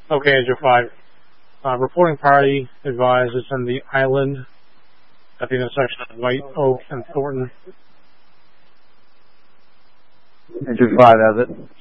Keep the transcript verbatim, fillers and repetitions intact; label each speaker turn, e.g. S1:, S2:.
S1: Okay, Angel five. Uh, reporting party advised it's in the island at the intersection of White Oak and Thornton.
S2: Angel five has it.